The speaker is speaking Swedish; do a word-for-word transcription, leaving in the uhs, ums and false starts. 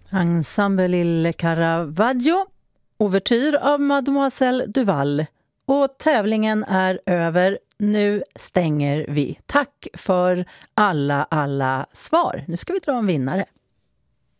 Ensemble Il Caravaggio, ouvertyr av Mademoiselle Duval. Och tävlingen är över. Nu stänger vi. Tack för alla, alla svar. Nu ska vi dra en vinnare.